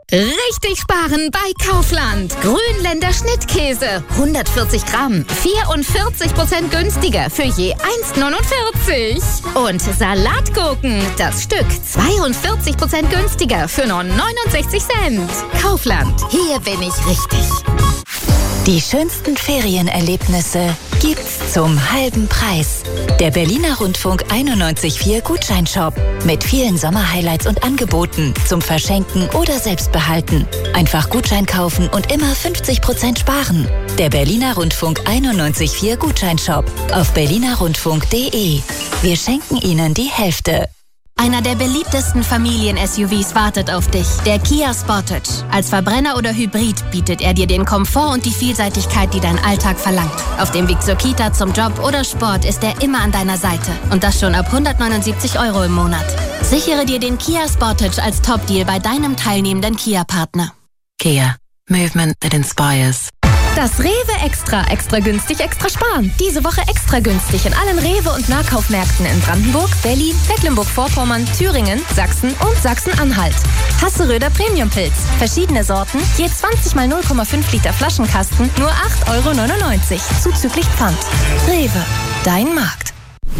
Richtig sparen bei Kaufland. Grünländer Schnittkäse, 140 Gramm, 44% günstiger für je 1,49. Und Salatgurken, das Stück, 42% günstiger für nur 69 Cent. Kaufland, hier bin ich richtig. Die schönsten Ferienerlebnisse gibt's zum halben Preis. Der Berliner Rundfunk 91.4 Gutscheinshop mit vielen Sommerhighlights und Angeboten zum Verschenken oder Selbstbehalten. Einfach Gutschein kaufen und immer 50% sparen. Der Berliner Rundfunk 91.4 Gutscheinshop auf berlinerrundfunk.de. Wir schenken Ihnen die Hälfte. Einer der beliebtesten Familien-SUVs wartet auf dich, der Kia Sportage. Als Verbrenner oder Hybrid bietet er dir den Komfort und die Vielseitigkeit, die dein Alltag verlangt. Auf dem Weg zur Kita, zum Job oder Sport ist er immer an deiner Seite. Und das schon ab 179 € im Monat. Sichere dir den Kia Sportage als Top-Deal bei deinem teilnehmenden Kia-Partner. Kia. Movement that inspires. Das Rewe Extra günstig, extra sparen. Diese Woche extra günstig in allen Rewe- und Nahkaufmärkten in Brandenburg, Berlin, Mecklenburg-Vorpommern, Thüringen, Sachsen und Sachsen-Anhalt. Hasseröder Premiumpilz. Verschiedene Sorten, je 20 mal 0,5 Liter Flaschenkasten, nur 8,99 €, zuzüglich Pfand. Rewe, dein Markt.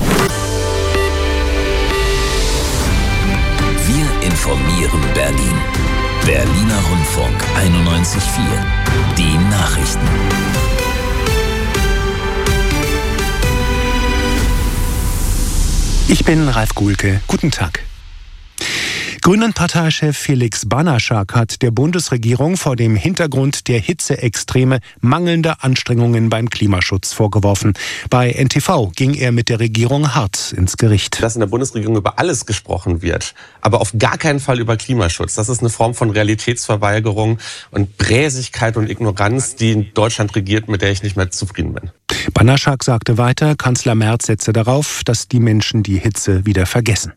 Wir informieren Berlin. Berliner Rundfunk 91.4. Die Nachrichten. Ich bin Ralf Guhlke. Guten Tag. Grünen-Parteichef Felix Banaschak hat der Bundesregierung vor dem Hintergrund der Hitzeextreme mangelnde Anstrengungen beim Klimaschutz vorgeworfen. Bei NTV ging er mit der Regierung hart ins Gericht. Dass in der Bundesregierung über alles gesprochen wird, aber auf gar keinen Fall über Klimaschutz. Das ist eine Form von Realitätsverweigerung und Bräsigkeit und Ignoranz, die in Deutschland regiert, mit der ich nicht mehr zufrieden bin. Banaschak sagte weiter, Kanzler Merz setze darauf, dass die Menschen die Hitze wieder vergessen.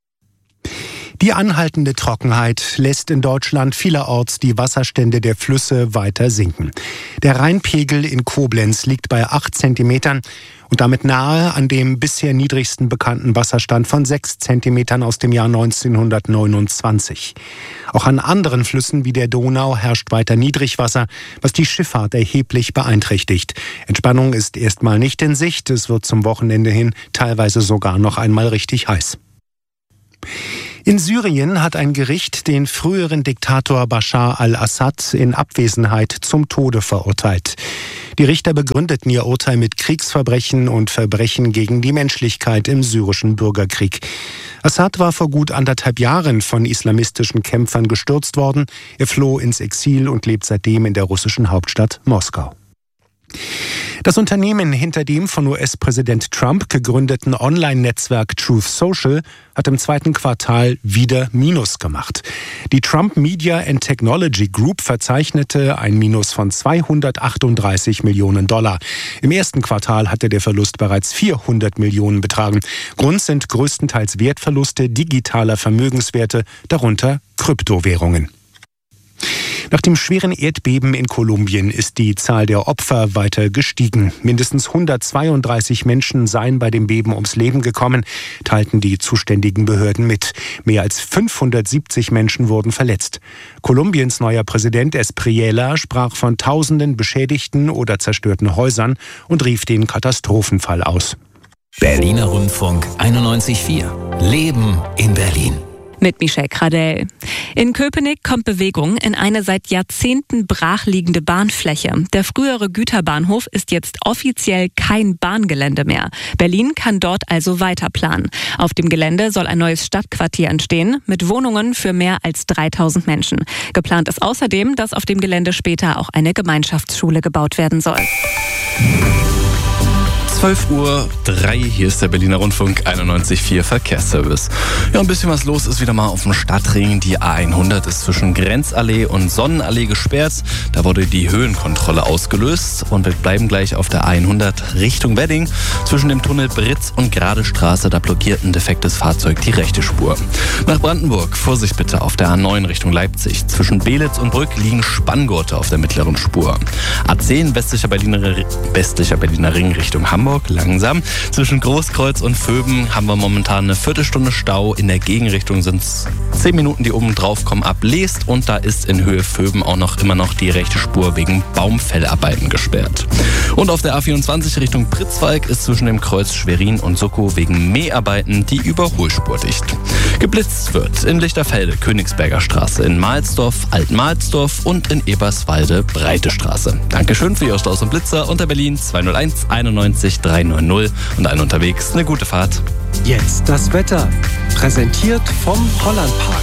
Die anhaltende Trockenheit lässt in Deutschland vielerorts die Wasserstände der Flüsse weiter sinken. Der Rheinpegel in Koblenz liegt bei 8 Zentimetern und damit nahe an dem bisher niedrigsten bekannten Wasserstand von 6 Zentimetern aus dem Jahr 1929. Auch an anderen Flüssen wie der Donau herrscht weiter Niedrigwasser, was die Schifffahrt erheblich beeinträchtigt. Entspannung ist erstmal nicht in Sicht. Es wird zum Wochenende hin teilweise sogar noch einmal richtig heiß. In Syrien hat ein Gericht den früheren Diktator Bashar al-Assad in Abwesenheit zum Tode verurteilt. Die Richter begründeten ihr Urteil mit Kriegsverbrechen und Verbrechen gegen die Menschlichkeit im syrischen Bürgerkrieg. Assad war vor gut 1,5 Jahren von islamistischen Kämpfern gestürzt worden. Er floh ins Exil und lebt seitdem in der russischen Hauptstadt Moskau. Das Unternehmen hinter dem von US-Präsident Trump gegründeten Online-Netzwerk Truth Social hat im 2. Quartal wieder Minus gemacht. Die Trump Media and Technology Group verzeichnete ein Minus von $238 Millionen. Im 1. Quartal hatte der Verlust bereits 400 Millionen betragen. Grund sind größtenteils Wertverluste digitaler Vermögenswerte, darunter Kryptowährungen. Nach dem schweren Erdbeben in Kolumbien ist die Zahl der Opfer weiter gestiegen. Mindestens 132 Menschen seien bei dem Beben ums Leben gekommen, teilten die zuständigen Behörden mit. Mehr als 570 Menschen wurden verletzt. Kolumbiens neuer Präsident Espriella sprach von Tausenden beschädigten oder zerstörten Häusern und rief den Katastrophenfall aus. Berliner Rundfunk 91.4. Leben in Berlin. Mit Michelle Kradell. In Köpenick kommt Bewegung in eine seit Jahrzehnten brachliegende Bahnfläche. Der frühere Güterbahnhof ist jetzt offiziell kein Bahngelände mehr. Berlin kann dort also weiter planen. Auf dem Gelände soll ein neues Stadtquartier entstehen mit Wohnungen für mehr als 3000 Menschen. Geplant ist außerdem, dass auf dem Gelände später auch eine Gemeinschaftsschule gebaut werden soll. 12:03 Uhr, hier ist der Berliner Rundfunk 91.4 Verkehrsservice. Ja, ein bisschen was los ist wieder mal auf dem Stadtring. Die A100 ist zwischen Grenzallee und Sonnenallee gesperrt. Da wurde die Höhenkontrolle ausgelöst und wir bleiben gleich auf der A100 Richtung Wedding. Zwischen dem Tunnel Britz und Gerade Straße, da blockiert ein defektes Fahrzeug die rechte Spur. Nach Brandenburg, Vorsicht bitte auf der A9 Richtung Leipzig. Zwischen Belitz und Brück liegen Spanngurte auf der mittleren Spur. A10 westlicher Berliner Ring Richtung Hamburg. Hamburg langsam. Zwischen Großkreuz und Vöben haben wir momentan eine Viertelstunde Stau. In der Gegenrichtung sind es 10 Minuten, die oben drauf kommen, ab Leest. Und da ist in Höhe Vöben auch immer noch die rechte Spur wegen Baumfellarbeiten gesperrt. Und auf der A24 Richtung Pritzwalk ist zwischen dem Kreuz Schwerin und Suckow wegen Mäharbeiten die Überholspur dicht. Geblitzt wird in Lichterfelde Königsberger Straße, in Mahlsdorf Altmahlsdorf und in Eberswalde Breite Straße. Dankeschön für Ihr Staus und Blitzer unter Berlin 201 91 390 und allen unterwegs eine gute Fahrt. Jetzt das Wetter, präsentiert vom Hollandpark.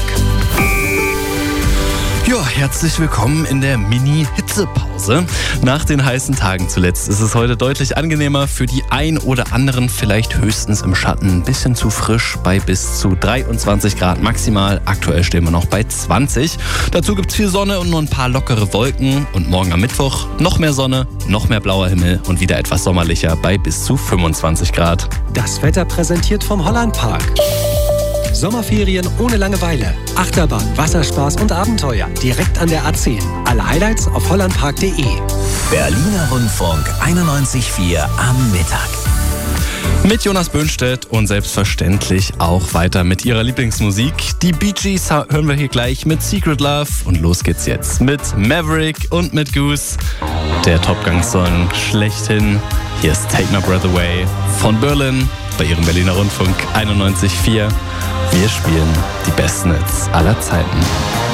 Ja, herzlich willkommen in der Mini-Hitzepause. Nach den heißen Tagen zuletzt ist es heute deutlich angenehmer, für die ein oder anderen vielleicht höchstens im Schatten, ein bisschen zu frisch bei bis zu 23 Grad maximal. Aktuell stehen wir noch bei 20. Dazu gibt es viel Sonne und nur ein paar lockere Wolken. Und morgen am Mittwoch noch mehr Sonne, noch mehr blauer Himmel und wieder etwas sommerlicher bei bis zu 25 Grad. Das Wetter präsentiert vom Hollandpark. Sommerferien ohne Langeweile. Achterbahn, Wasserspaß und Abenteuer. Direkt an der A10. Alle Highlights auf hollandpark.de. Berliner Rundfunk 91.4 am Mittag. Mit Jonas Böhnstedt und selbstverständlich auch weiter mit ihrer Lieblingsmusik. Die Bee Gees hören wir hier gleich mit Secret Love. Und los geht's jetzt mit Maverick und mit Goose. Der Top Gun-Song schlechthin. Hier ist Take My Breath Away von Berlin bei ihrem Berliner Rundfunk 91.4. Wir spielen die besten Hits aller Zeiten.